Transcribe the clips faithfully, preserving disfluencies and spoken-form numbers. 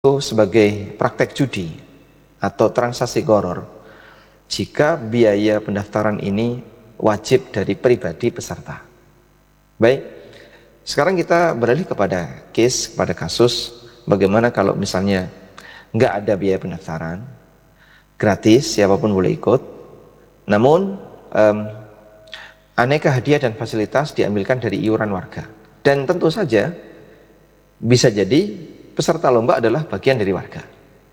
itu sebagai praktek judi atau transaksi gharar jika biaya pendaftaran ini wajib dari pribadi peserta. Baik, sekarang kita beralih kepada case, kepada kasus bagaimana kalau misalnya nggak ada biaya pendaftaran, gratis, siapapun boleh ikut, namun um, aneka hadiah dan fasilitas diambilkan dari iuran warga. Dan tentu saja bisa jadi peserta lomba adalah bagian dari warga.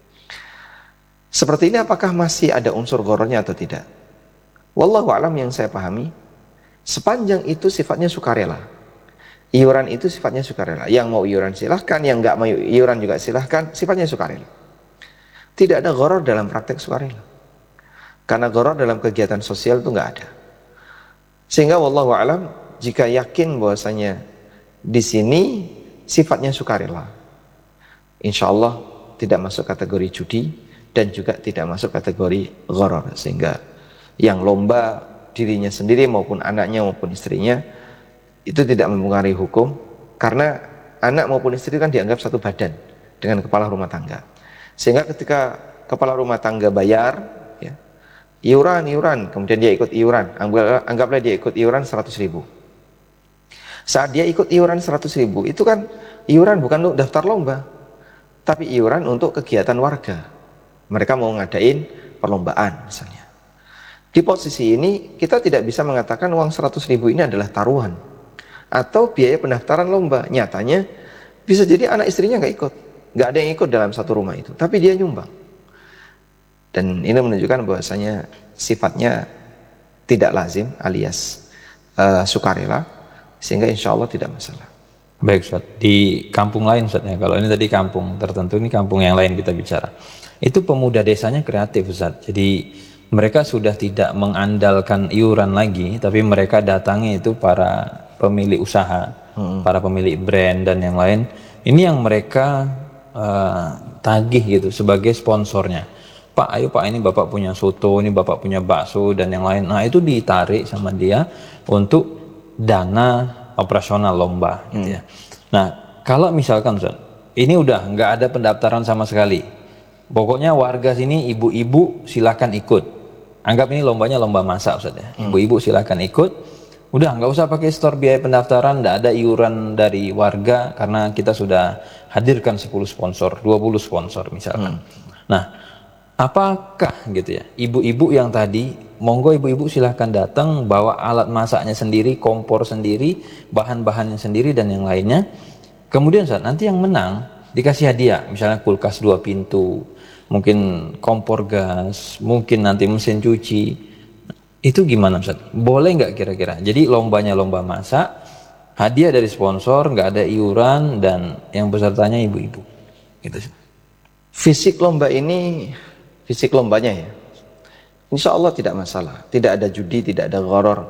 Seperti ini apakah masih ada unsur ghararnya atau tidak? Wallahu a'lam, yang saya pahami, sepanjang itu sifatnya sukarela. Iuran itu sifatnya sukarela. Yang mau iuran silahkan, yang nggak mau iuran juga silahkan, sifatnya sukarela. Tidak ada gharar dalam praktek sukarela. Karena gharar dalam kegiatan sosial itu nggak ada. Sehingga wallahu a'lam, jika yakin bahwasanya di sini sifatnya sukarela, insya Allah tidak masuk kategori judi dan juga tidak masuk kategori gharar, sehingga yang lomba dirinya sendiri maupun anaknya maupun istrinya itu tidak mempengaruhi hukum, karena anak maupun istri kan dianggap satu badan dengan kepala rumah tangga. Sehingga ketika kepala rumah tangga bayar ya, iuran iuran kemudian dia ikut iuran, anggaplah dia ikut iuran seratus ribu. Saat dia ikut iuran seratus ribu itu kan iuran bukan untuk daftar lomba, tapi iuran untuk kegiatan warga. Mereka mau ngadain perlombaan misalnya. Di posisi ini kita tidak bisa mengatakan uang seratus ribu ini adalah taruhan atau biaya pendaftaran lomba. Nyatanya bisa jadi anak istrinya nggak ikut, nggak ada yang ikut dalam satu rumah itu, tapi dia nyumbang. Dan ini menunjukkan bahwasanya sifatnya tidak lazim alias uh, sukarela, sehingga insya Allah tidak masalah. Baik Ustaz, di kampung lain Ustaz ya, kalau ini tadi kampung tertentu, ini kampung yang lain kita bicara. Itu pemuda desanya kreatif Ustaz. Jadi mereka sudah tidak mengandalkan iuran lagi, tapi mereka datangi itu para pemilik usaha, hmm. para pemilik brand dan yang lain. Ini yang mereka uh, tagih gitu sebagai sponsornya. Pak, ayo Pak, ini Bapak punya soto, ini Bapak punya bakso dan yang lain. Nah, itu ditarik sama dia untuk dana operasional lomba gitu ya. Nah, kalau misalkan Ustaz, ini udah nggak ada pendaftaran sama sekali. Pokoknya warga sini ibu-ibu silakan ikut. Anggap ini lombanya lomba masak Ustaz ya. Ibu-ibu silakan ikut. Udah nggak usah pakai store biaya pendaftaran, nggak ada iuran dari warga karena kita sudah hadirkan sepuluh sponsor, dua puluh sponsor misalkan. Hmm. Nah, apakah gitu ya, ibu-ibu yang tadi, monggo ibu-ibu silahkan datang, bawa alat masaknya sendiri, kompor sendiri, bahan-bahannya sendiri dan yang lainnya. Kemudian saat nanti yang menang dikasih hadiah, misalnya kulkas dua pintu, mungkin kompor gas, mungkin nanti mesin cuci. Itu gimana Ustaz? Boleh nggak kira-kira? Jadi lombanya lomba masak, hadiah dari sponsor, nggak ada iuran, dan yang pesertanya ibu-ibu. Gitu. Fisik lomba ini, fisik lombanya ya, insya Allah tidak masalah, tidak ada judi, tidak ada gharar,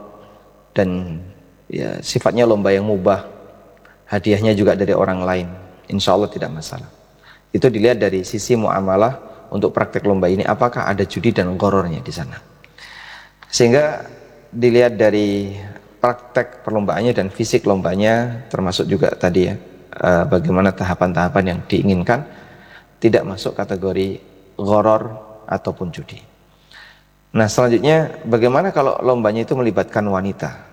dan ya sifatnya lomba yang mubah, hadiahnya juga dari orang lain, insya Allah tidak masalah. Itu dilihat dari sisi muamalah untuk praktek lomba ini, apakah ada judi dan ghararnya di sana. Sehingga dilihat dari praktek perlombaannya dan fisik lombanya, termasuk juga tadi ya, bagaimana tahapan-tahapan yang diinginkan, tidak masuk kategori gharar ataupun judi. Nah, selanjutnya bagaimana kalau lombanya itu melibatkan wanita?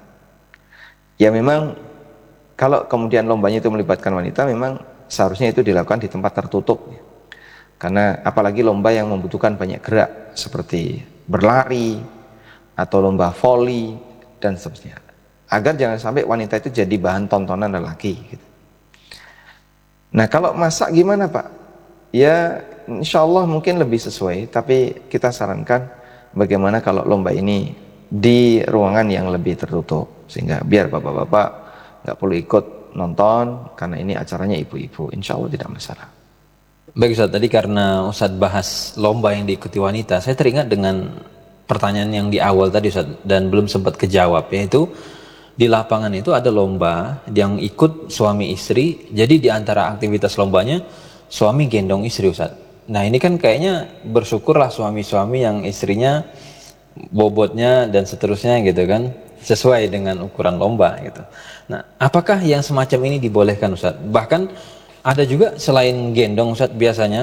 Ya memang kalau kemudian lombanya itu melibatkan wanita, memang seharusnya itu dilakukan di tempat tertutup. Karena apalagi lomba yang membutuhkan banyak gerak seperti berlari atau lomba voli dan seterusnya. Agar jangan sampai wanita itu jadi bahan tontonan lelaki gitu. Nah, kalau masak gimana Pak? Ya insya Allah mungkin lebih sesuai, tapi kita sarankan bagaimana kalau lomba ini di ruangan yang lebih tertutup, sehingga biar bapak-bapak nggak perlu ikut nonton, karena ini acaranya ibu-ibu, insya Allah tidak masalah. Baik Ustaz, tadi karena Ustaz bahas lomba yang diikuti wanita, saya teringat dengan pertanyaan yang di awal tadi Ustaz, dan belum sempat kejawab, yaitu di lapangan itu ada lomba yang ikut suami istri, jadi di antara aktivitas lombanya suami gendong istri Ustaz. Nah ini kan kayaknya bersyukurlah suami-suami yang istrinya bobotnya dan seterusnya gitu kan, sesuai dengan ukuran lomba gitu. Nah apakah yang semacam ini dibolehkan Ustaz? Bahkan Ada juga selain gendong Ustaz biasanya